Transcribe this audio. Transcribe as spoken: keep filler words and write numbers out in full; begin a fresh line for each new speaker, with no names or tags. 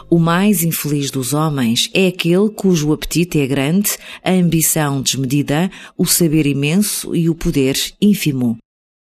O mais infeliz dos homens é aquele cujo apetite é grande, a ambição desmedida, o saber imenso e o poder ínfimo.